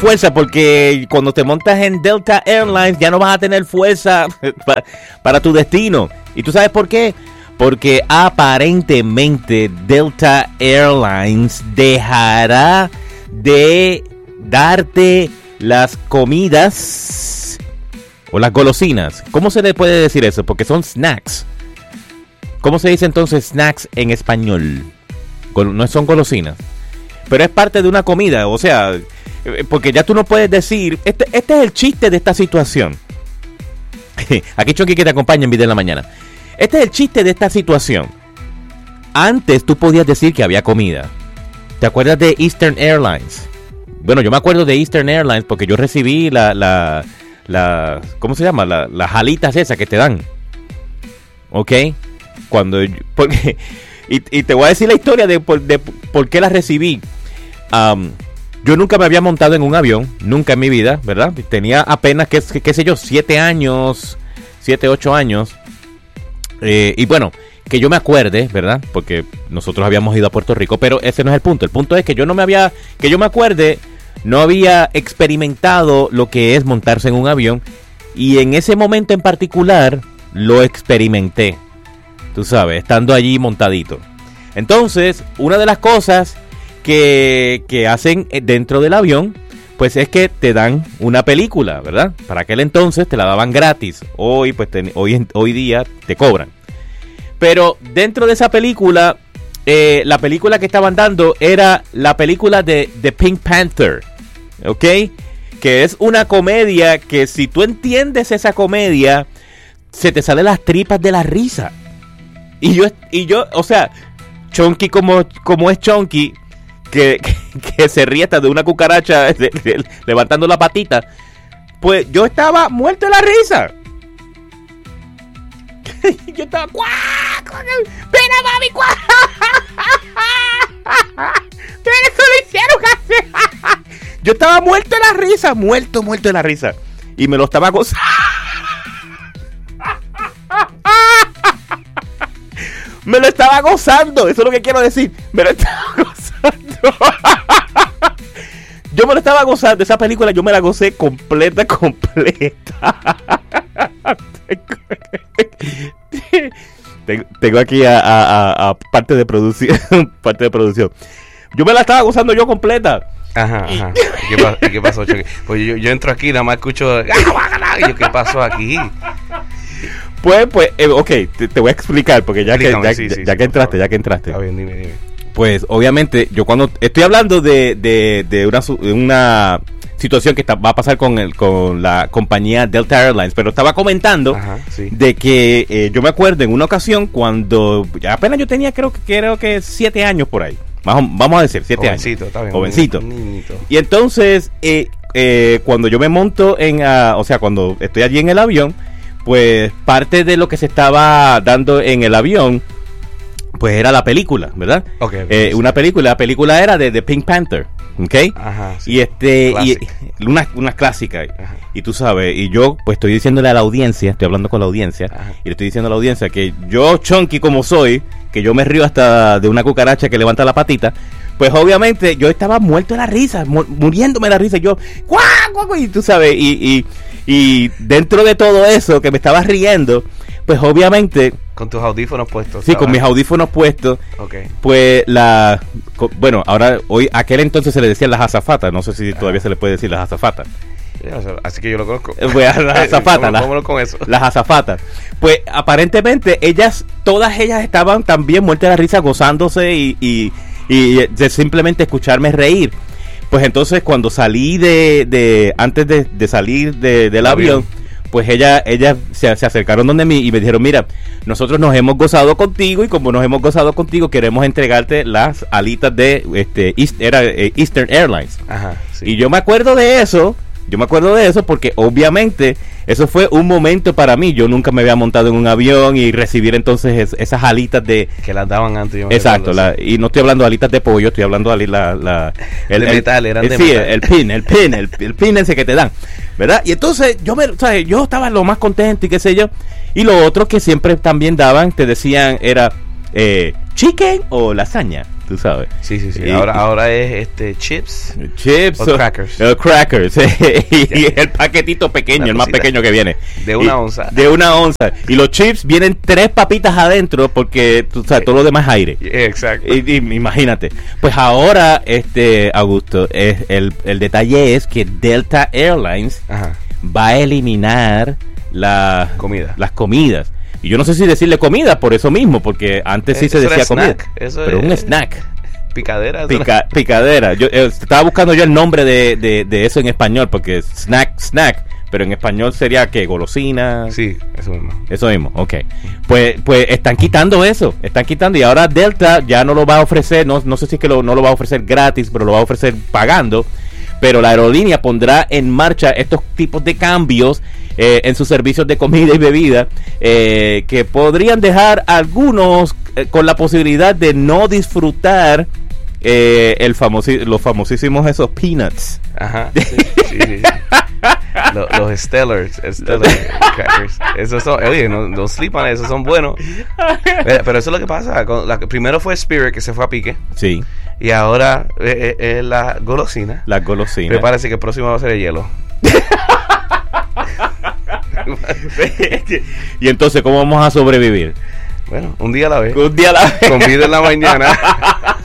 fuerza, porque cuando te montas en Delta Airlines ya no vas a tener fuerza para tu destino. ¿Y tú sabes por qué? Porque aparentemente Delta Airlines dejará de darte las comidas o las golosinas. ¿Cómo se le puede decir eso? Porque son snacks. ¿Cómo se dice entonces snacks en español? No son golosinas, pero es parte de una comida. O sea, porque ya tú no puedes decir... Este es el chiste de esta situación. Aquí Chonky que te acompaña en Video en la Mañana. Este es el chiste de esta situación. Antes tú podías decir que había comida. ¿Te acuerdas de Eastern Airlines? Bueno, yo me acuerdo de Eastern Airlines porque yo recibí la ¿cómo se llama? Las alitas esas que te dan. ¿Ok? Porque, y te voy a decir la historia de por qué las recibí. Yo nunca me había montado en un avión, nunca en mi vida, ¿verdad? Tenía apenas, qué sé yo, 7, 8 años. Y bueno, que yo me acuerde, ¿verdad? Porque nosotros habíamos ido a Puerto Rico, pero ese no es el punto. El punto es que yo me acuerde, no había experimentado lo que es montarse en un avión. Y en ese momento en particular, lo experimenté. Tú sabes, estando allí montadito. Entonces, una de las cosas que hacen dentro del avión, pues es que te dan una película, ¿verdad? Para aquel entonces te la daban gratis. Hoy, pues hoy día te cobran. Pero dentro de esa película, la película que estaban dando era la película de Pink Panther, ¿ok? Que es una comedia que si tú entiendes esa comedia, se te salen las tripas de la risa. Y yo, o sea, Chonky como es Chonky, que se ríe hasta de una cucaracha levantando la patita, pues yo estaba muerto de la risa. Yo estaba ¡Pena, mami! ¡Eso lo hicieron así! Yo estaba muerto de la risa, muerto de la risa. Y me lo estaba gozando. Me lo estaba gozando, eso es lo que quiero decir. Me lo estaba gozando. Yo me lo estaba gozando. Esa película yo me la gocé completa. Tengo aquí a parte de producción. Yo me la estaba gozando yo completa. Ajá. ¿Qué pasó, Choque? Pues yo entro aquí, nada más escucho. ¿Qué pasó aquí? Pues, ok, te voy a explicar, porque ya que entraste. Está bien, dime. Pues, obviamente, yo cuando estoy hablando de una situación que va a pasar con la compañía Delta Airlines, pero estaba comentando de que yo me acuerdo en una ocasión cuando apenas yo tenía creo que 7 años por ahí. Vamos a decir 7 años. Está bien, jovencito. Niñito. Y entonces, cuando yo me monto o sea, cuando estoy allí en el avión, pues parte de lo que se estaba dando en el avión, pues era la película, ¿verdad? Okay. Una película, la película era de Pink Panther, ¿ok? Ajá, sí. Y una clásica. Ajá. Y tú sabes, y yo pues estoy diciéndole a la audiencia, estoy hablando con la audiencia, Ajá. y le estoy diciendo a la audiencia que yo, Chonky como soy, que yo me río hasta de una cucaracha que levanta la patita, pues obviamente yo estaba muerto de la risa, muriéndome de la risa, yo, ¡guau! Y tú sabes, y dentro de todo eso que me estaba riendo, pues obviamente... Con tus audífonos puestos. Sí, con mis audífonos puestos. Okay. Pues bueno, aquel entonces se le decían las azafatas, no sé si todavía se le puede decir las azafatas. Así que yo lo conozco. Pues las azafatas. Vámonos con eso. Las azafatas. Pues aparentemente todas ellas estaban también muertas de la risa, gozándose y de simplemente escucharme reír. Pues entonces cuando salí antes de salir del avión, pues ellas se acercaron donde mí y me dijeron, mira, nosotros nos hemos gozado contigo y como nos hemos gozado contigo queremos entregarte las alitas de Eastern Airlines. Ajá, sí. Y yo me acuerdo de eso porque obviamente eso fue un momento para mí. Yo nunca me había montado en un avión y recibir entonces esas alitas de... Que las daban antes. Exacto, y no estoy hablando de alitas de pollo, estoy hablando de el metal, eran de metal. El pin ese que te dan, ¿verdad? Y entonces yo estaba lo más contento y qué sé yo. Y lo otro que siempre también daban, te decían, era chicken o lasaña. tú sabes. Sí. Y- Ahora es chips. Chips O crackers. Crackers. Y el paquetito pequeño, Una el más cosita. pequeño que viene. De una Y- onza. De una onza. Y los chips vienen 3 papitas adentro porque tú sabes, todo lo demás es aire. Exacto. Y imagínate. Pues ahora, Augusto, el detalle es que Delta Airlines Ajá. va a eliminar Comida. las comidas. Y yo no sé si decirle comida por eso mismo, porque antes sí se Eso decía era comida. snack. Eso Pero es- un snack. Picadera. Picadera. Yo estaba buscando yo el nombre de eso en español, porque snack, pero en español sería que golosina. Sí, eso mismo. Eso mismo, ok. Pues están quitando eso, y ahora Delta ya no lo va a ofrecer, no sé si es que no lo va a ofrecer gratis, pero lo va a ofrecer pagando, pero la aerolínea pondrá en marcha estos tipos de cambios en sus servicios de comida y bebida que podrían dejar a algunos con la posibilidad de no disfrutar los famosísimos esos peanuts. Ajá. Sí. Los Stellar crackers. Esos son, oye, no sleep on esos son buenos. Pero eso es lo que pasa. Primero fue Spirit, que se fue a pique. Sí, Y ahora es la golosina. las golosinas. Prepárese que el próximo va a ser el hielo. Y entonces, ¿cómo vamos a sobrevivir? Bueno, un día a la vez. Un día a la vez. Con vida en la mañana.